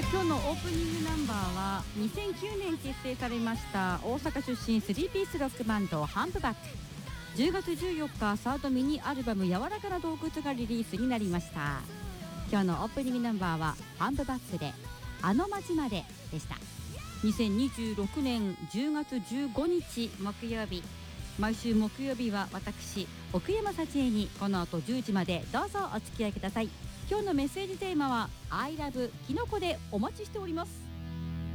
さあ今日のオープニングナンバーは2009年結成されました大阪出身3ピースロックバンドハンプバック。10月14日サードミニアルバム柔らかな洞窟がリリースになりました。今日のオープニングナンバーはハンプバックであの街まででした。2026年10月15日木曜日、毎週木曜日は私奥山幸恵にこの後10時までどうぞお付き合いください。今日のメッセージテーマは I love キノコでお待ちしております。